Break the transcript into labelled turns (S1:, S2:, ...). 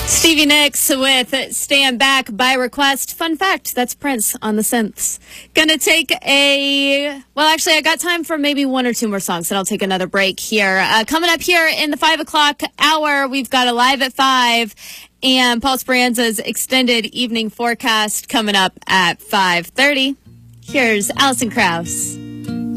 S1: Stevie Nicks with Stand Back by Request. Fun fact, that's Prince on the synths. Gonna take actually, I got time for maybe one or two more songs, and I'll take another break here. Coming up here in the 5 o'clock hour, we've got Alive at 5, and Paul Speranza's extended evening forecast coming up at 5:30. Here's Alison Krauss.